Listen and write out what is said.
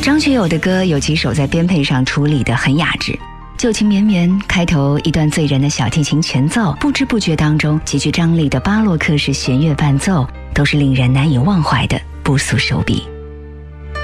张学友的歌有几首在编配上处理得很雅致，旧情绵绵开头一段醉人的小提琴前奏，不知不觉当中极具张力的巴洛克式弦乐伴奏，都是令人难以忘怀的不俗手笔。